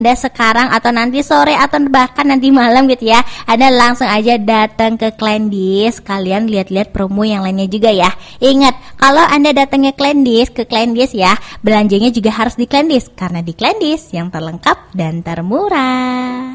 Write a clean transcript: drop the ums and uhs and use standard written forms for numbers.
Anda sekarang atau nanti sore atau bahkan nanti malam gitu ya, Anda langsung aja datang ke Kleendis. Kalian lihat-lihat promo yang lainnya juga ya. Ingat, kalau Anda datangnya ke Kleendis ya, belanjanya juga harus di Kleendis, karena di Kleendis yang terlengkap dan termurah.